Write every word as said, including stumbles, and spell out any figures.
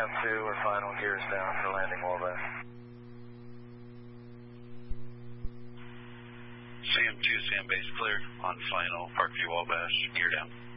SAM two, we're final gears down for landing Wabash. SAM two, SAM base clear on final, Parkview Wabash, gear down.